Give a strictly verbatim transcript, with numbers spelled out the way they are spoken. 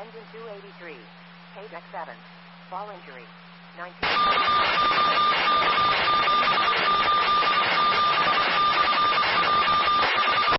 Engine two eighty-three. K deck seven. Ball injury. nineteen.